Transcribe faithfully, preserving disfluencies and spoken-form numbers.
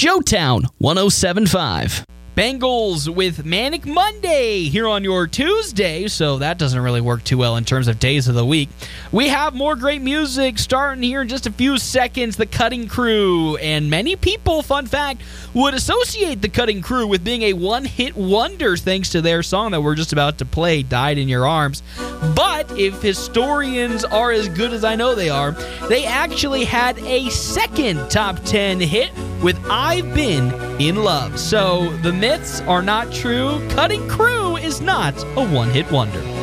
Showtown one oh seven point five. Bengals with Manic Monday here on your Tuesday, so that doesn't really work too well in terms of days of the week. We have more great music starting here in just a few seconds. The Cutting Crew, and many people, fun fact, would associate the Cutting Crew with being a one-hit wonder thanks to their song that we're just about to play, Died in Your Arms. But if historians are as good as I know they are, they actually had a second top ten hit with I've Been in Love. So the myths are not true. Cutting Crew is not a one-hit wonder.